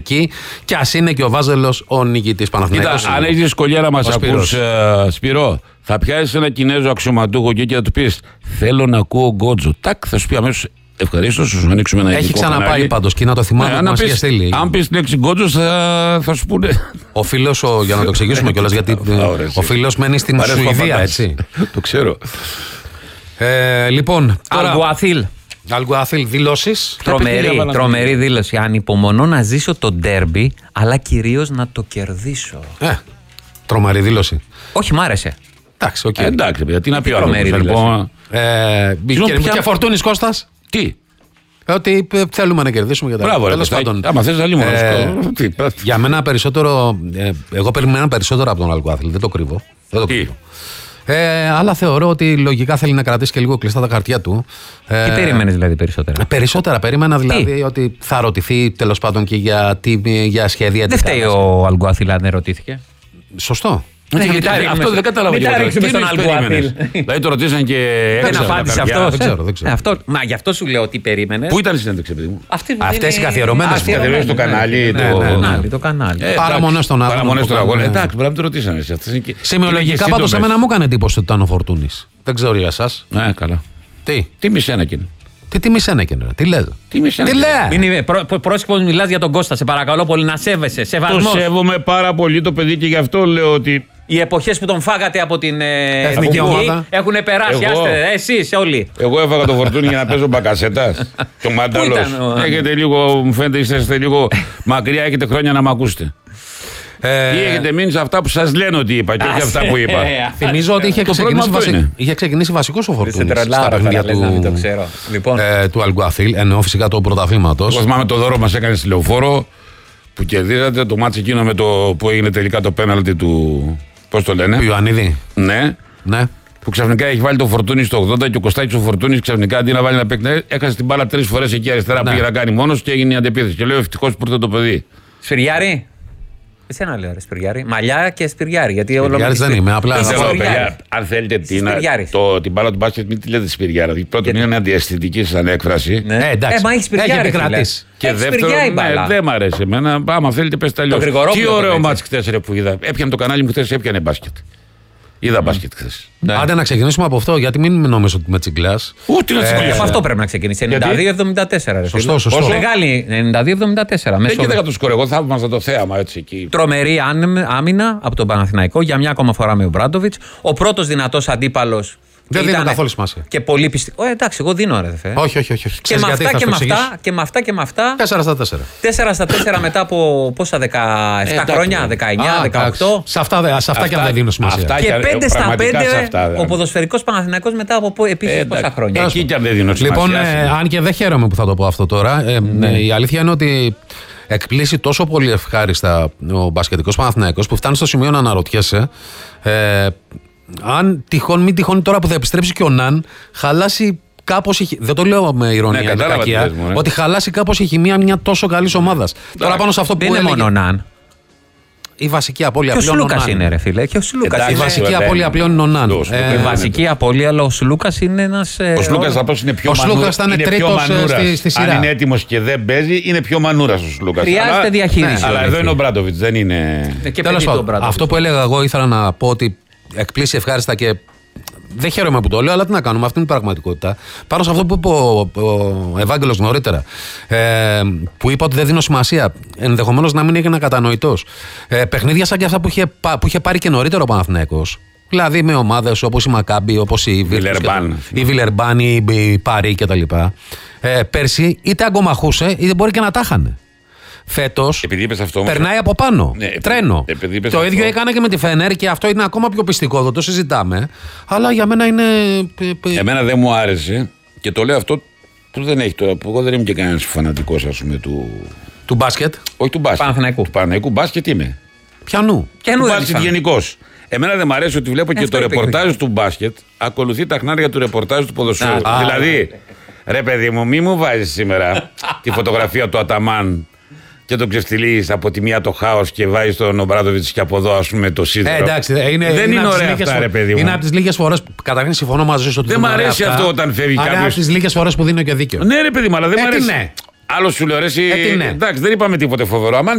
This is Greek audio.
Και ας είναι και ο Βάζελος ο νικητής Παναθηναϊκός. Κοίτα, αν έχεις δυσκολία να μας ακούς, Σπυρό, θα πιάσεις ένα Κινέζο αξιωματούχο και θα του πεις θέλω να ακούω Γκότζο. Τάκ, θα σου πει αμέσως ευχαρίστως, σου ανοίξουμε ένα έχει ξαναπάει πάντως και να το θυμάμαι που μας είχε στείλει. Αν πεις τη λέξη Γκότζο θα σου πούνε. Ο φίλος, για να το εξηγήσουμε κιόλας, γιατί ο φίλος μένει στην Σουηδία, έτσι. Το ξέρω. Λοιπόν, Αλγκουαθίλ, δηλώσεις. Τρομερή δήλωση. Ανυπομονώ να ζήσω το ντέρμπι, αλλά κυρίως να το κερδίσω. Τρομερή δήλωση. Όχι, μ' άρεσε. Εντάξει, οκ. Εντάξει, παιδιά, τι να πει ο τρομερή άνθρωπος. Και Φορτούνης Κώστας. Τι. Ότι θέλουμε να κερδίσουμε για τα Μπράβο, τέλος πάντων. Άμα θες άλλη μόνο. Για μένα περισσότερο. Εγώ περιμένα περισσότερο από τον Αλγκουαθίλ. Δεν το κρύβω. Αλλά θεωρώ ότι λογικά θέλει να κρατήσει και λίγο κλειστά τα χαρτιά του. Τι περίμενες δηλαδή περισσότερα? Περισσότερα περίμενα δηλαδή ότι θα ρωτηθεί τέλος πάντων και για σχέδια. Δεν φταίει ο Αλγκουαθίλ αν δεν ρωτήθηκε. Σωστό. Αυτό δεν κατάλαβα. Μην τα ρίξουμε στον Αλγκουαθίλ. Δηλαδή το ρωτήσαν και. Δεν απάντησε αυτό. Δεν ξέρω. Μα γι' αυτό σου λέω τι περίμενες. Πού ήταν η συνέντευξη, παιδί μου? Αυτές οι καθιερωμένες. Στο κανάλι. Το κανάλι. Παραμονές στον αγώνα. Παραμονές στον αγώνα. Εντάξει, πρέπει να το ρωτήσανε. Σημειολογικά πάντως εμένα μου έκανε εντύπωση ότι ήταν ο Φορτούνης. Δεν ξέρω για εσάς. Ναι, καλά. Τι μισένακιν. Τι μισένακιν, τι λες. Τι λέει. Πρόσεχος μιλάς για τον Κώστα, σε παρακαλώ πολύ να σέβεσαι. Το σέβομαι πάρα πολύ το παιδί και γι' αυτό λέω ότι. Οι εποχές που τον φάγατε από την εθνική ομάδα έχουν περάσει. Εσείς όλοι. Εγώ έφαγα το Φορτούνι για να παίζω μπακασέτας. Και ο Μάνταλος. Έχετε λίγο, μου φαίνεται είστε λίγο μακριά, έχετε χρόνια να μ' ακούσετε. Ή έχετε μείνει σε αυτά που σας λένε ότι είπα και όχι αυτά που είπα. Θυμίζω ότι είχε ξεκινήσει βασικός ο Φορτούνης στα παιχνίδια του Αλγκουαθίλ, ενώ φυσικά του πρωταθλήματος. Εγώ θυμάμαι το δώρο μας έκανε στη Λεωφόρο που κερδίζατε το μάτσι εκείνο με το που έγινε τελικά το πέναλτι του. Πώς το λένε? Του Ιωαννίδη. Ναι. Που ξαφνικά έχει βάλει το Φορτούνι στο 80 και ο Κωστάκης ο Φορτούνης ξαφνικά αντί να βάλει ένα παίκτη, έχασε την μπάλα 3 φορές εκεί αριστερά που είχε να κάνει μόνος και έγινε η αντεπίθεση. Και λέω ευτυχώς που ήρθε το παιδί. Σφυριάρη. Εσένα λέω, ρε Σπυριάρη. Μαλλιά και Σπυριάρη. Γιατί όλο Σπυριάρης δεν είμαι. Απλά αν θέλετε την μπάλα του μπάσκετ, μην τη λέτε Σπυριάρη. Πρώτον, είναι αντιαισθητική σαν έκφραση. Εντάξει. Μα έχει Σπυριάρη. Και δεύτερον, δεν μ' αρέσει εμένα. Άμα θέλετε, πες τα αλλιώς. Τι ωραίο μάτς χθες που είδα. Έπιανε το κανάλι μου χθες, έπιανε μπάσκετ. Είδα μπάσκετ χθες. Άντε να ξεκινήσουμε από αυτό, γιατί μην νομίζω ότι με τσιγκλάς. Ούτε να τσιγκλάς. Από αυτό πρέπει να ξεκινήσει. 92-74. Σωστό. Μεγάλη 92-74. Δεν κοίταγα το σκορ. Εγώ θαύμαζα το θέαμα έτσι εκεί. Τρομερή άμυνα από τον Παναθηναϊκό για μια ακόμα φορά με ο Μπράντοβιτς. Ο πρώτος δυνατός αντίπαλος. Δεν δίνω καθόλου σημασία. Και πολύ πιστικό. Εντάξει, εγώ δίνω, ρε δε. Όχι. Και με αυτά και με αυτά. 4 στα 4. 4 στα 4 μετά από πόσα 17 χρόνια, 19, 18. Σε αυτά και αν δεν δίνω σημασία. Και 5 στα 5 ο ποδοσφαιρικός Παναθηναϊκός μετά από επίσης πόσα χρόνια. Εκεί και αν δεν δίνω σημασία. Λοιπόν, αν και δεν χαίρομαι που θα το πω αυτό τώρα, η αλήθεια είναι ότι εκπλήσει τόσο πολύ ευχάριστα ο μπασκετικός Παναθηναϊκός που φτάνει στο σημείο να αναρωτιέσαι. Αν μην τυχόν τώρα που θα επιστρέψει και ο Ναν, χαλάσει κάπως. Δεν το λέω με ηρωνία και κακία. Ότι χαλάσει κάπως η χημεία μια τόσο καλή ομάδα. Τώρα πάνω σε αυτό που δεν είναι μόνο ο Ναν. Η βασική απώλεια πλέον είναι ο Ναν. Και ο Σλούκας είναι, ρε φίλε. Και ο Σλούκας. Η βασική απώλεια πλέον είναι ο Ναν. Η βασική απώλεια, αλλά ο Σλούκας είναι ένας. Ο Σλούκας απλώς είναι πιο μανούρα. Ο Σλούκας ήταν τρίτος στη σειρά. Αν είναι έτοιμος και δεν παίζει, είναι πιο μανούρας ο Σλούκας. Χρειάζεται διαχείριση. Αλλά εδώ είναι ο Μπράντοβιτς, δεν είναι. Τέλος πάντων, αυτό που έλεγα εγώ ήθελα να πω ότι εκπλήσει ευχάριστα και δεν χαίρομαι που το λέω, αλλά τι να κάνουμε, αυτή είναι η πραγματικότητα. Πάνω σε αυτό που είπε ο Ευάγγελος νωρίτερα, που είπε ότι δεν δίνω σημασία, ενδεχομένως να μην έγινε κατανοητός. Παιχνίδια σαν και αυτά που είχε πάρει και νωρίτερα ο Παναθηναϊκός. Δηλαδή με ομάδες όπως η Μακάμπι, όπως η Βιλερμπάν, η Παρί κτλ. Πέρσι είτε αγκομαχούσε είτε μπορεί και να τα είχανε. Φέτος περνάει από πάνω. Τρένο. Το ίδιο έκανε και με τη Φενέρ και αυτό είναι ακόμα πιο πιστικό. Δεν το συζητάμε. Αλλά για μένα είναι. Εμένα δεν μου άρεσε και το λέω αυτό που δεν έχει τώρα. Εγώ δεν είμαι και κανένας φανατικός, ας πούμε, του μπάσκετ. Όχι του μπάσκετ. Του Παναθηναϊκού μπάσκετ είμαι. Πιανού. Του μπάσκετ γενικώς. Εμένα δεν μου αρέσει ότι βλέπω και το ρεπορτάζ του μπάσκετ ακολουθεί τα χνάρια του ρεπορτάζ του ποδοσφαίρου. Δηλαδή, ρε παιδί μου, μη μου βάζεις σήμερα τη φωτογραφία του Αταμάν και τον ξεφτυλίζεις από τη μία το χάος και βάζεις τον Ομπράδοβιτς και από εδώ, ας πούμε, το σίδερο. Εντάξει, δεν είναι ωραία αυτά, ρε παιδί μου. Είναι από τις λίγες φορές που καταρχήν συμφωνώ μαζί σου ότι δεν μ' αρέσει αυτό όταν φεύγει κάποιος. Είναι από τις λίγες φορές που δίνω και δίκιο. Ναι, ρε παιδί μου, αλλά δεν μ' αρέσει. Ναι. Άλλο σου λέω ρε, εσύ. Ναι. Εντάξει, δεν είπαμε τίποτε φοβερό. Αμάν